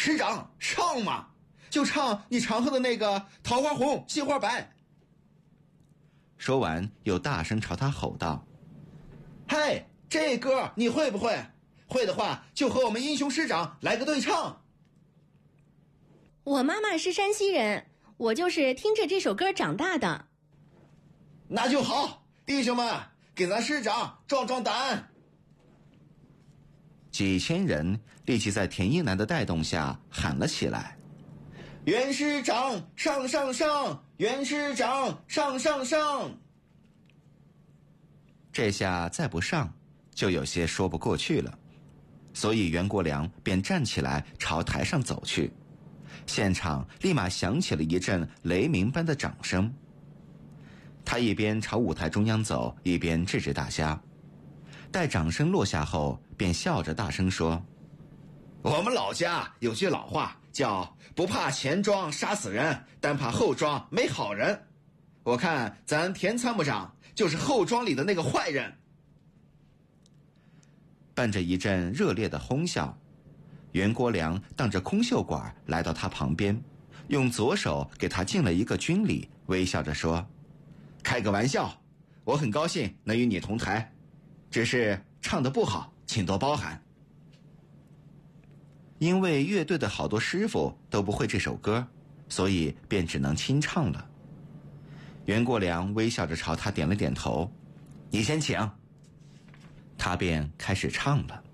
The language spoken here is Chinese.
师长唱嘛，就唱你常喝的那个桃花红杏花白。 说完又大声朝他吼道： 嘿，这歌你会不会？会的话就和我们英雄师长来个对唱。 我妈妈是山西人，我就是听着这首歌长大的。 那就好，弟兄们，给咱师长壮壮胆。 几千人立即在田一男的带动下喊了起来： 袁师长上上上，袁师长上上上。 这下再不上就有些说不过去了，所以袁国良便站起来朝台上走去，现场立马响起了一阵雷鸣般的掌声。他一边朝舞台中央走，一边制止大家。待掌声落下后，便笑着大声说： 我们老家有句老话叫不怕前庄杀死人，但怕后庄没好人。我看咱田参谋长就是后庄里的那个坏人。 伴着一阵热烈的哄笑，袁国良当着空袖管来到他旁边，用左手给他敬了一个军礼，微笑着说： 开个玩笑，我很高兴能与你同台，只是唱得不好，请多包涵。 因为乐队的好多师傅都不会这首歌，所以便只能清唱了。袁国良微笑着朝他点了点头：你先请。他便开始唱了。